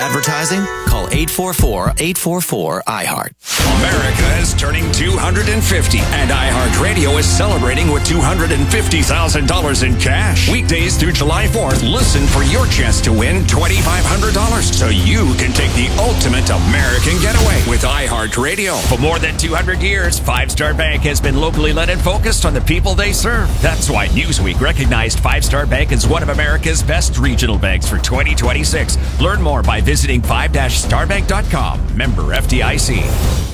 Advertising? Call 844-844-iHeart. America is turning 250, and iHeartRadio is celebrating with $250,000 in cash. Weekdays through July 4th, listen for your chance to win $2,500 so you can take the ultimate American getaway with iHeartRadio. For more than 200 years, Five Star Bank has been locally led and focused on the people they serve. That's why Newsweek recognized Five Star Bank as one of America's best regional banks for 2026. Learn more by visiting 5-starbank.com. Member FDIC.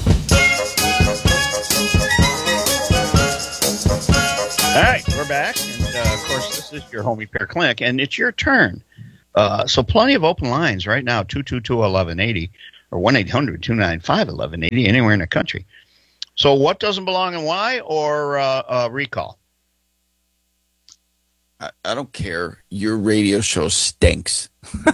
All right, we're back. And, of course, this is your Home Repair Clinic, and it's your turn. So plenty of open lines right now, 222-1180 or 1-800-295-1180, anywhere in the country. So what doesn't belong and why, or recall? I don't care. Your radio show stinks.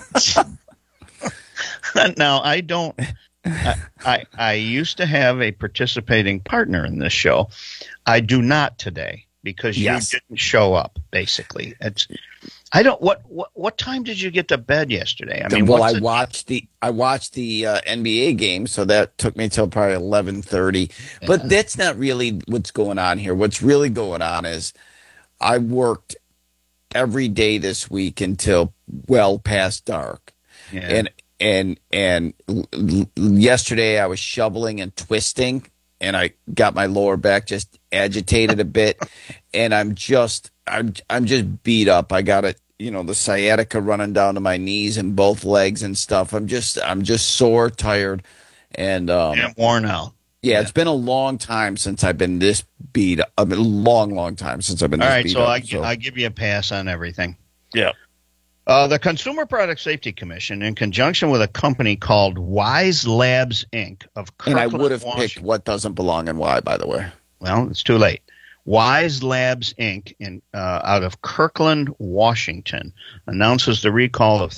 Now, I don't. I used to have a participating partner in this show. I do not today because you didn't show up. Basically, I don't. What time did you get to bed yesterday? I mean, I watched the NBA game, so that took me till probably 11:30. But that's not really what's going on here. What's really going on is I worked every day this week until well past dark, and yesterday I was shoveling and twisting, and I got my lower back just agitated a bit, and I'm just beat up. I got the sciatica running down to my knees and both legs and stuff. I'm just sore, tired, and worn out. Yeah, it's been a long time since I've been this beat up. A long time since I've been this beat up. All right, so I give you a pass on everything. Yeah. The Consumer Product Safety Commission, in conjunction with a company called Wise Labs, Inc. of Kirkland, and I would have Washington. picked what doesn't belong and why, by the way. Well, it's too late. Wise Labs, Inc. Out of Kirkland, Washington, announces the recall of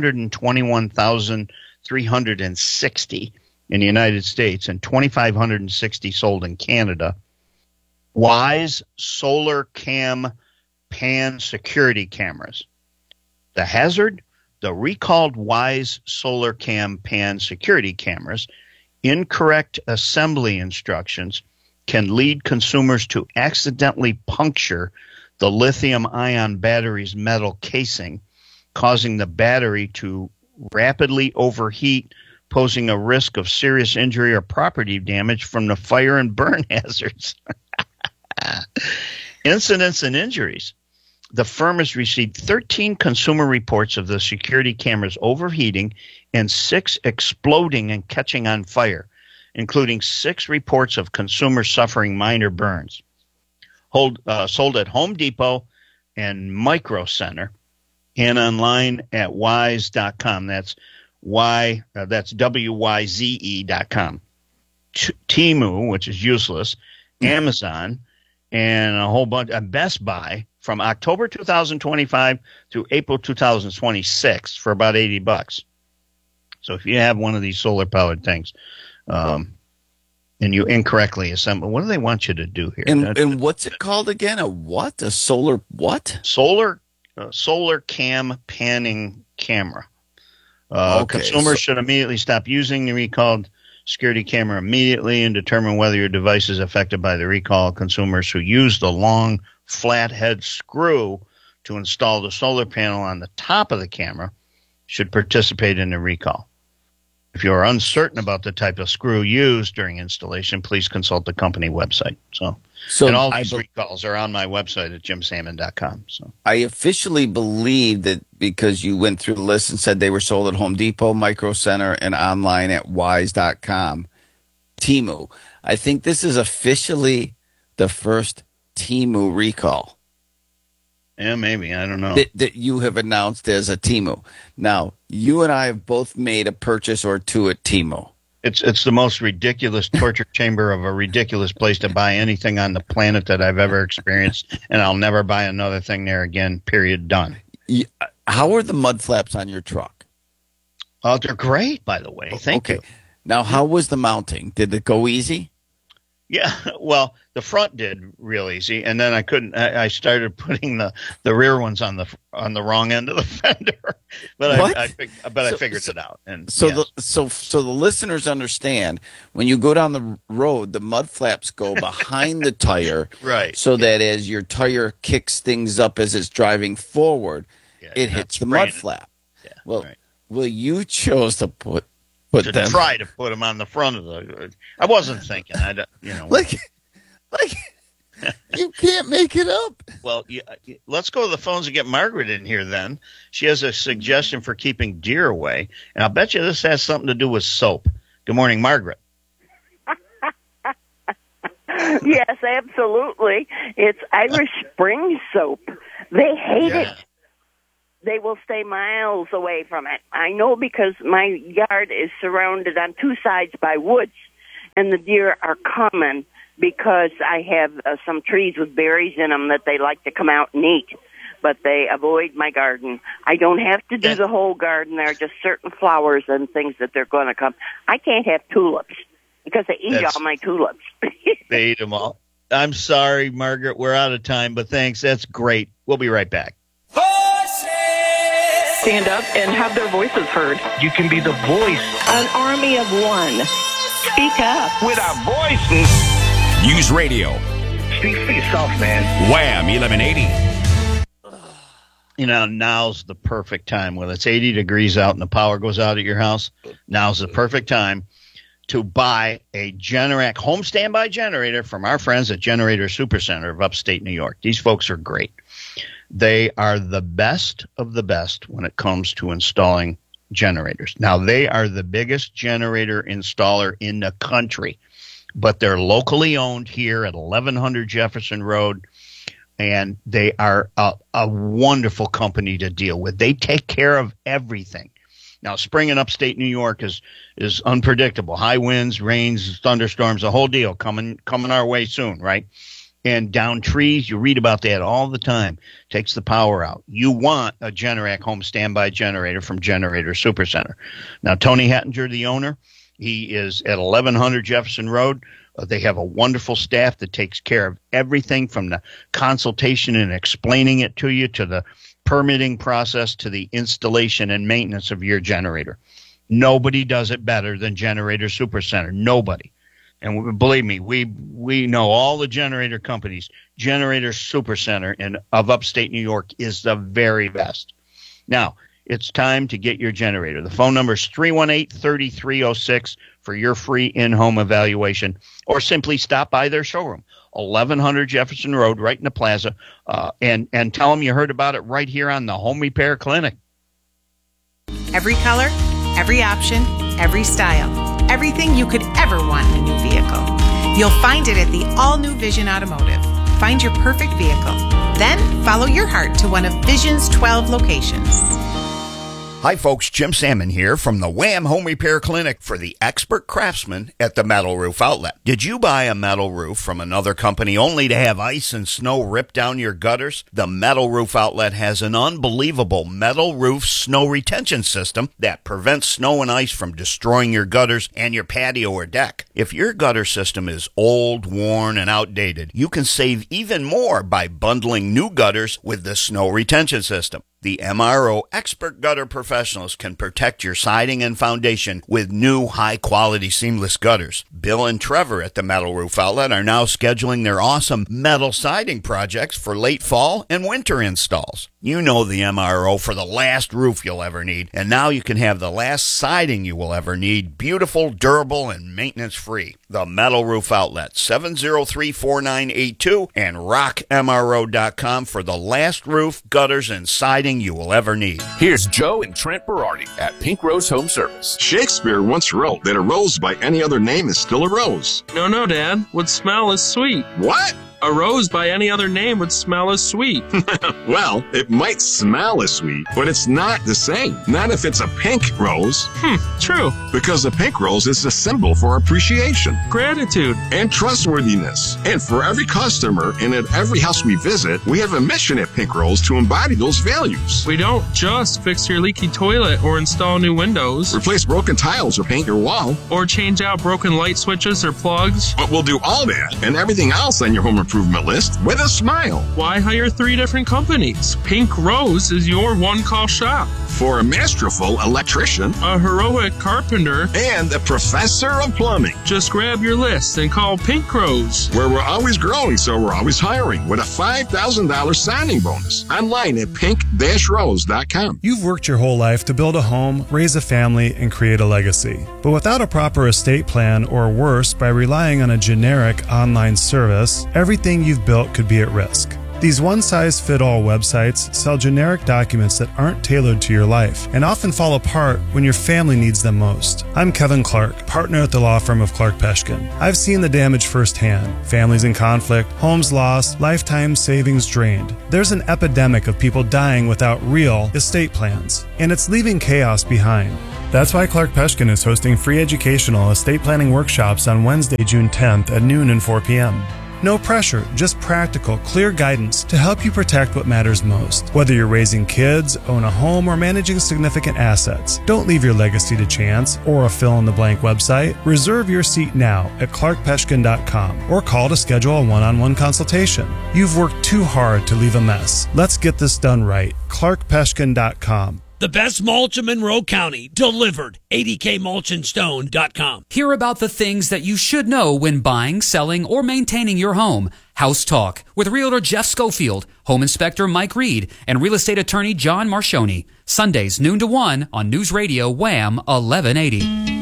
321,360 in the United States and 2,560 sold in Canada. Wise Solar Cam Pan security cameras. The hazard? The recalled Wise Solar Cam Pan security cameras, incorrect assembly instructions can lead consumers to accidentally puncture the lithium-ion battery's metal casing, causing the battery to rapidly overheat, posing a risk of serious injury or property damage from the fire and burn hazards. Incidents and injuries. The firm has received 13 consumer reports of the security cameras overheating and 6 exploding and catching on fire, including 6 reports of consumers suffering minor burns. Sold at Home Depot and Micro Center and online at wise.com. That's WYZE.com. Temu, which is useless, Amazon, and a whole bunch of Best Buy from October 2025 through April 2026 for about $80. So if you have one of these solar powered things, and you incorrectly assemble, what do they want you to do here? And what's it called again? A what? A solar what? Solar cam panning camera. Consumers should immediately stop using the recalled security camera immediately and determine whether your device is affected by the recall. Consumers who use the long flathead screw to install the solar panel on the top of the camera should participate in the recall. If you are uncertain about the type of screw used during installation, please consult the company website. So and all these recalls are on my website at jimsalmon.com. So I officially believe that because you went through the list and said they were sold at Home Depot, Micro Center, and online at wise.com. Temu. I think this is officially the first Temu recall. Yeah, maybe. I don't know. That you have announced as a Temu. Now, you and I have both made a purchase or two at Temu. It's the most ridiculous torture chamber of a ridiculous place to buy anything on the planet that I've ever experienced, and I'll never buy another thing there again, period, done. How are the mud flaps on your truck? They're great, by the way. Thank you. Now, how was the mounting? Did it go easy? Yeah, well, the front did real easy, and then I couldn't. I started putting the rear ones on the wrong end of the fender, but I figured it out. And so the listeners understand, when you go down the road, the mud flaps go behind the tire, right? So that as your tire kicks things up as it's driving forward, it hits the mud flap. Yeah, well, right. Well, you chose to try to put them on the front of the. I wasn't thinking. Like you can't make it up. Well, let's go to the phones and get Margaret in here. Then she has a suggestion for keeping deer away, and I'll bet you this has something to do with soap. Good morning, Margaret. Yes, absolutely. It's Irish Spring soap. They hate it. They will stay miles away from it. I know, because my yard is surrounded on two sides by woods, and the deer are coming because I have some trees with berries in them that they like to come out and eat, but they avoid my garden. I don't have to do the whole garden. There are just certain flowers and things that they're going to come. I can't have tulips because they eat all my tulips. They eat them all. I'm sorry, Margaret. We're out of time, but thanks. That's great. We'll be right back. Stand up and have their voices heard. You can be the voice. An army of one. Speak up. With our voices. News Radio. Speak for yourself, man. Wham, 1180. Now's the perfect time. When it's 80 degrees out and the power goes out at your house, now's the perfect time to buy a Generac home standby generator from our friends at Generator Supercenter of upstate New York. These folks are great. They are the best of the best when it comes to installing generators. Now, they are the biggest generator installer in the country, but they're locally owned here at 1100 Jefferson Road, and they are a wonderful company to deal with. They take care of everything. Now, spring in upstate New York is unpredictable. High winds, rains, thunderstorms, the whole deal coming our way soon, right? And down trees, you read about that all the time. Takes the power out. You want a Generac home standby generator from Generator Supercenter. Now, Tony Hettinger, the owner, he is at 1100 Jefferson Road. They have a wonderful staff that takes care of everything from the consultation and explaining it to you, to the permitting process, to the installation and maintenance of your generator. Nobody does it better than Generator Supercenter. Nobody. And believe me, we know all the generator companies. Generator Supercenter of upstate New York is the very best. Now, it's time to get your generator. The phone number is 318-3306 for your free in-home evaluation, or simply stop by their showroom, 1100 Jefferson Road, right in the plaza, and tell them you heard about it right here on the Home Repair Clinic. Every color, every option, every style. Everything you could ever want in a new vehicle. You'll find it at the all-new Vision Automotive. Find your perfect vehicle. Then follow your heart to one of Vision's 12 locations. Hi folks, Jim Salmon here from the Wham Home Repair Clinic for the expert craftsman at the Metal Roof Outlet. Did you buy a metal roof from another company only to have ice and snow rip down your gutters? The Metal Roof Outlet has an unbelievable metal roof snow retention system that prevents snow and ice from destroying your gutters and your patio or deck. If your gutter system is old, worn, and outdated, you can save even more by bundling new gutters with the snow retention system. The MRO Expert Gutter Professionals can protect your siding and foundation with new high-quality seamless gutters. Bill and Trevor at the Metal Roof Outlet are now scheduling their awesome metal siding projects for late fall and winter installs. You know the MRO for the last roof you'll ever need, and now you can have the last siding you will ever need, beautiful, durable, and maintenance-free. The Metal Roof Outlet, 703-4982, and rockmro.com for the last roof, gutters, and siding you will ever need. Here's Joe and Trent Berardi at Pink Rose Home Service. Shakespeare once wrote that a rose by any other name is still a rose. No, Dad. What smell is sweet? What? A rose by any other name would smell as sweet. Well, it might smell as sweet, but it's not the same. Not if it's a pink rose. True. Because a pink rose is a symbol for appreciation, Gratitude. and trustworthiness. And for every customer and at every house we visit, we have a mission at Pink Rose to embody those values. We don't just fix your leaky toilet or install new windows Replace broken tiles or paint your wall. or change out broken light switches or plugs. But we'll do all that and everything else on your home improvement list with a smile. Why hire 3 different companies? Pink Rose is your one-call shop. For a masterful electrician A heroic carpenter. and a professor of plumbing. Just grab your list and call Pink Rose. Where we're always growing, so we're always hiring with a $5,000 signing bonus. Online at pink-rose.com. You've worked your whole life to build a home, raise a family, and create a legacy. But without a proper estate plan, or worse, by relying on a generic online service, everything you've built could be at risk. These one-size-fit-all websites sell generic documents that aren't tailored to your life and often fall apart when your family needs them most. I'm Kevin Clark, partner at the law firm of Clark Peshkin. I've seen the damage firsthand: families in conflict, homes lost, lifetime savings drained. There's an epidemic of people dying without real estate plans, and it's leaving chaos behind. That's why Clark Peshkin is hosting free educational estate planning workshops on Wednesday, June 10th at noon and 4 p.m. No pressure, just practical, clear guidance to help you protect what matters most. Whether you're raising kids, own a home, or managing significant assets, don't leave your legacy to chance or a fill-in-the-blank website. Reserve your seat now at clarkpeshkin.com or call to schedule a one-on-one consultation. You've worked too hard to leave a mess. Let's get this done right. clarkpeshkin.com. The best mulch in Monroe County, delivered. ADKMulchandStone.com. Hear about the things that you should know when buying, selling, or maintaining your home. House Talk with Realtor Jeff Schofield, Home Inspector Mike Reed, and Real Estate Attorney John Marchioni. Sundays, noon to 1 on News Radio Wham 1180.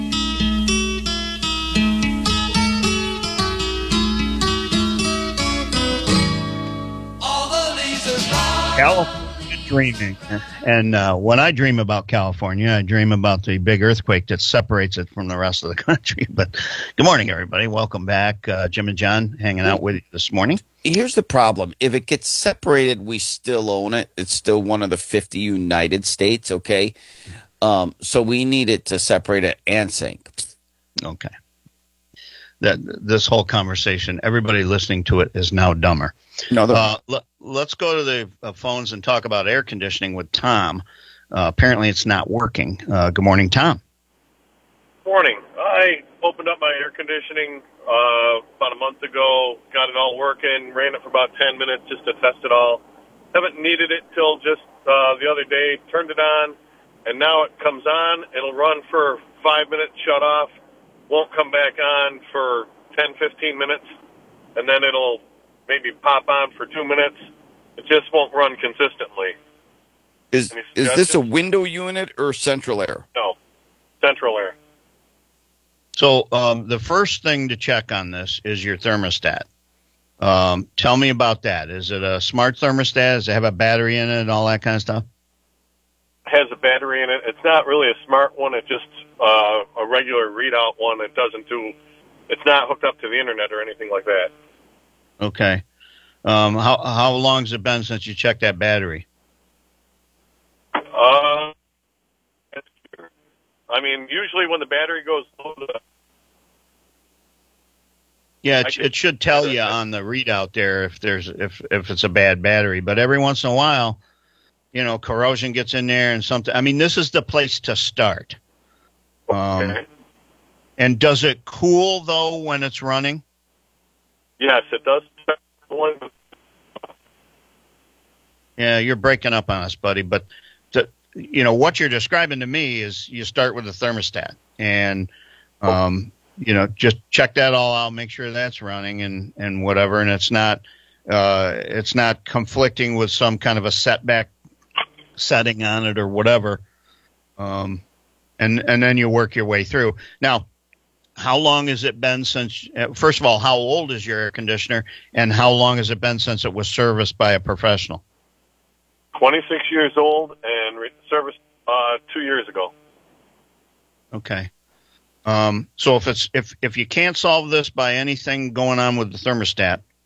California dreaming. And when I dream about California, I dream about the big earthquake that separates it from the rest of the country. But good morning, everybody. Welcome back. Jim and John hanging out with you this morning. Here's the problem. If it gets separated, we still own it. It's still one of the 50 United States, okay? So we need it to separate it and sink. Okay. This whole conversation, everybody listening to it is now dumber. No, let's go to the phones and talk about air conditioning with Tom. Apparently it's not working. Good morning, Tom. Morning. I opened up my air conditioning about a month ago, got it all working, ran it for about 10 minutes just to test it all. Haven't needed it till just the other day, turned it on, and now it comes on. It'll run for 5 minutes, shut off, won't come back on for 10, 15 minutes, and then it'll maybe pop on for 2 minutes. It just won't run consistently. Is this a window unit or central air? No, central air. So the first thing to check on this is your thermostat. Tell me about that. Is it a smart thermostat? Does it have a battery in it and all that kind of stuff? It has a battery in it. It's not really a smart one. It's just a regular readout one. It's not hooked up to the internet or anything like that. Okay. How long has it been since you checked that battery? I mean, usually when the battery goes low, yeah, it should tell you on the readout there if it's a bad battery. But every once in a while, corrosion gets in there and something. I mean, this is the place to start. Okay. And does it cool though when it's running? Yes, it does. Yeah, you're breaking up on us, buddy. But what you're describing to me is you start with the thermostat and just check that all out, make sure that's running and whatever, and it's not conflicting with some kind of a setback setting on it or whatever. And then you work your way through. Now, how long has it been since, first of all, how old is your air conditioner, and how long has it been since it was serviced by a professional? 26 years old and serviced 2 years ago. Okay. So if you can't solve this by anything going on with the thermostat,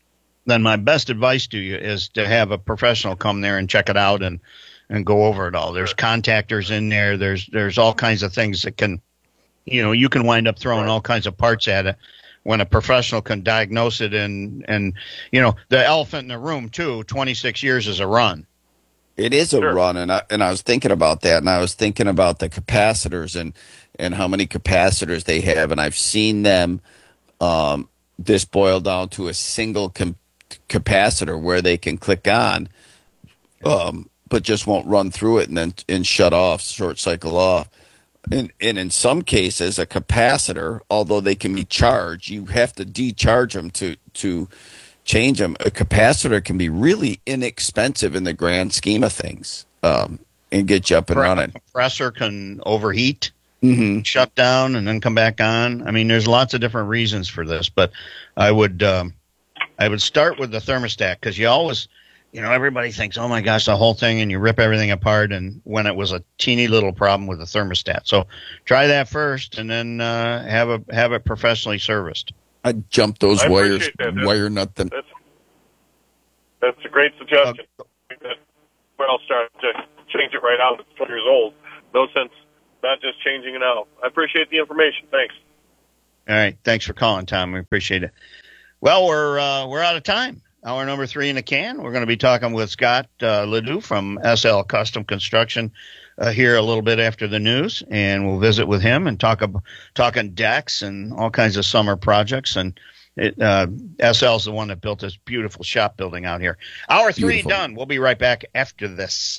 then my best advice to you is to have a professional come there and check it out and go over it all. There's contactors in there. There's all kinds of things that can, you can wind up throwing all kinds of parts at it when a professional can diagnose it. And the elephant in the room too, 26 years is a run. It is a run. And I was thinking about that, and I was thinking about the capacitors and how many capacitors they have. And I've seen them, this boil down to a single capacitor where they can click on, but just won't run through it and shut off, short cycle off. And in some cases, a capacitor, although they can be charged, you have to decharge them to change them. A capacitor can be really inexpensive in the grand scheme of things, and get you up and running. A compressor can overheat, shut down, and then come back on. I mean, there's lots of different reasons for this, but I would start with the thermostat, because you always, everybody thinks, oh my gosh, the whole thing, and you rip everything apart, and when it was a teeny little problem with the thermostat. So try that first, and then have it professionally serviced. I jump those wires, wire nut them. That's a great suggestion. I'll start to change it right out. It's 20 years old. No sense not just changing it out. I appreciate the information. Thanks. All right. Thanks for calling, Tom. We appreciate it. Well, we're out of time. Hour number 3 in the can. We're going to be talking with Scott Ledoux from SL Custom Construction here a little bit after the news, and we'll visit with him and talking decks and all kinds of summer projects. And SL's the one that built this beautiful shop building out here. Hour 3 done. We'll be right back after this.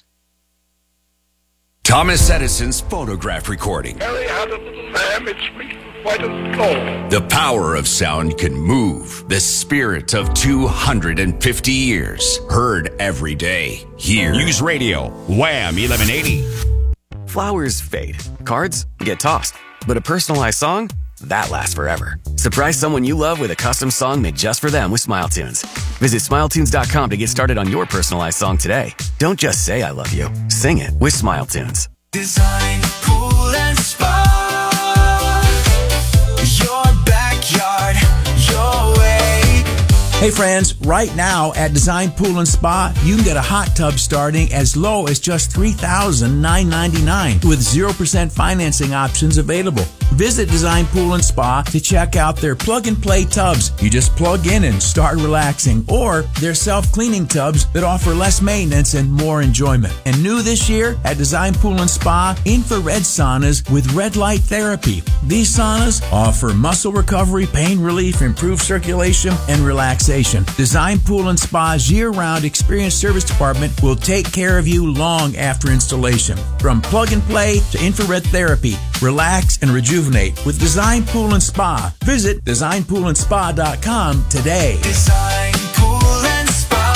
Thomas Edison's phonograph recording. Harry had a little lamb, its fleet was white as gold. The power of sound can move the spirit of 250 years. Heard every day. Here. News Radio, Wham 1180. Flowers fade. Cards get tossed. But a personalized song? That lasts forever. Surprise someone you love with a custom song made just for them with SmileTunes. Visit SmileTunes.com to get started on your personalized song today. Don't just say I love you. Sing it with SmileTunes. Design, pool, and spa. Your backyard, your way. Hey friends, right now at Design Pool and Spa, you can get a hot tub starting as low as just $3,999 with 0% financing options available. Visit Design Pool and Spa to check out their plug-and-play tubs. You just plug in and start relaxing, or their self-cleaning tubs that offer less maintenance and more enjoyment. And new this year at Design Pool and Spa, infrared saunas with red light therapy. These saunas offer muscle recovery, pain relief, improved circulation, and relaxation. Design Pool and Spa's year-round experienced service department will take care of you long after installation. From plug and play to infrared therapy, relax and rejuvenate with Design Pool and Spa. Visit DesignPoolandSpa.com today. Design Pool and Spa.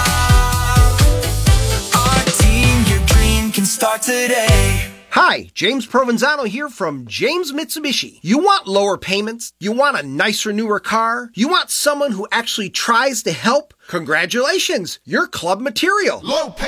Our team, your dream can start today. Hi, James Provenzano here from James Mitsubishi. You want lower payments? You want a nicer, newer car? You want someone who actually tries to help? Congratulations, you're club material. Low payment.